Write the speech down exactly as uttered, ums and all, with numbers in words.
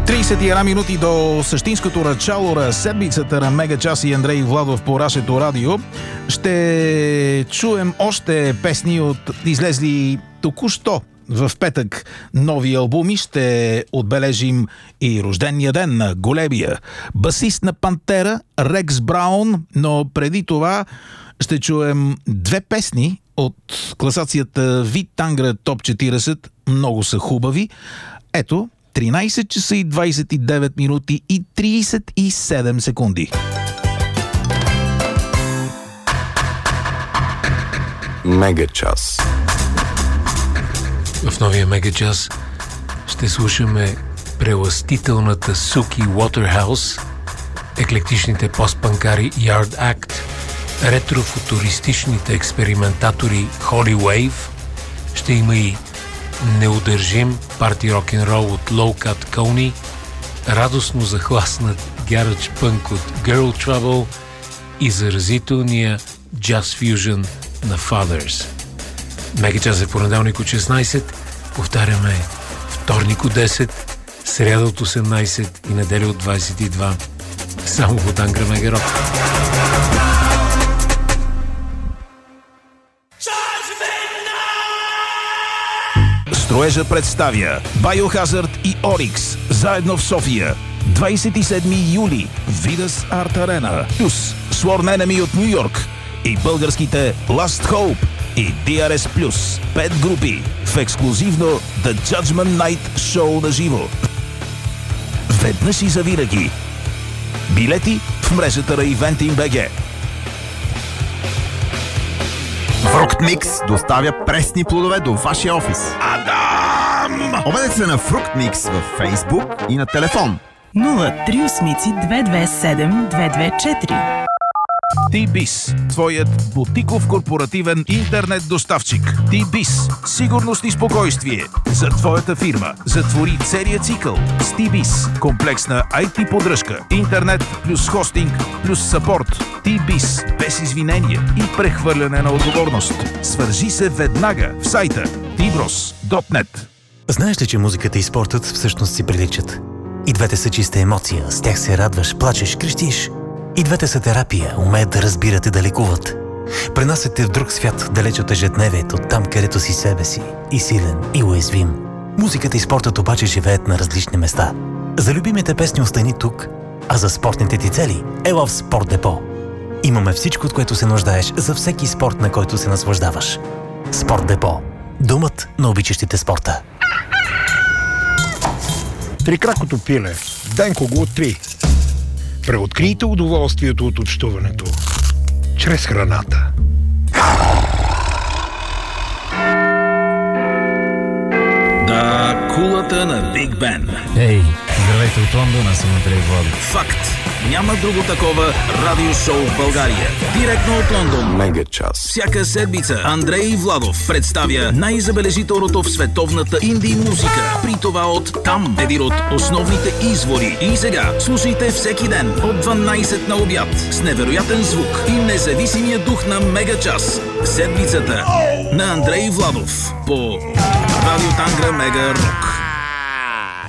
тридесет и една минути до същинското начало на седмицата на Мега Час и Андрей Владов по Рашето радио. Ще чуем още песни от излезли току-що в петък нови албуми. Ще отбележим и рождения ден на големия басист на Пантера Рекс Браун, но преди това ще чуем две песни от класацията Вит Тангра Топ четиридесет. Много са хубави. Ето, тринайсет часа и двайсет и девет минути и трийсет и седем секунди. Мега Час. В новия Мега Час ще слушаме прелъстителната Суки Waterhouse, еклектичните постпанкари Yard Act, ретрофутуристичните експериментатори Holy Wave, ще има и неудържим парти рок-н-рол от Low Cut Coney, радостно захласнат гараж пънк от Girl Trouble и заразителния джаз фюжън на Fathers. Мега Час е понеделник от шестнайсет, повтаряме вторник от десет, сряда от осемнайсет и неделя от двайсет и два. Само в Ангра Мега Рок. Строежа представя Biohazard и Oryx заедно в София. двайсет и седми юли Видас Арт Арена плюс Sworn Enemy от Ню Йорк и българските Last Hope и Ди Ар Ес Плюс. Пет групи в ексклузивно The Judgment Night шоу на живо. Веднъж и завинаги. Билети в мрежата на Eventim точка би джи. Фруктмикс доставя пресни плодове до вашия офис. Адам! Обадете се на Фруктмикс във Фейсбук и на телефон нула три осем две две седем две две четири. T-Biz, твоят бутиков корпоративен интернет доставчик. T-Biz, сигурност и спокойствие за твоята фирма. Затвори целият цикъл с T-Biz. Комплексна ай ти поддръжка, интернет плюс хостинг плюс съпорт. T-Biz, без извинения и прехвърляне на отговорност. Свържи се веднага в сайта ти брос точка нет. Знаеш ли, че музиката и спортът всъщност си приличат? И двете са чиста емоция, с тях се радваш, плачеш, крещиш. И двете са терапия, умеят да разбират и да лекуват. Пренасят те в друг свят, далеч от ежедневието, там където си себе си, и силен, и уязвим. Музиката и спортът обаче живеят на различни места. За любимите песни остани тук, а за спортните ти цели ела в Спорт Депо. Имаме всичко, от което се нуждаеш за всеки спорт, на който се наслаждаваш. Спорт Депо. Домът на обичащите спорта. Трикракото пиле. Денко го откри. Преоткрийте удоволствието от общуването чрез храната. Да, кулата на Биг Бен. Ей, здравейте от Лондон, аз съм Андрей Владов. Факт. Няма друго такова радиошоу в България. Директно от Лондон. Мега Час. Всяка седмица Андрей Владов представя най-забележителното в световната инди музика. При това от там, един от основните извори. И сега слушайте всеки ден от дванайсет на обяд с невероятен звук и независимия дух на Мега Час. Седмицата на Андрей Владов по Радио Тангра Мега Рок.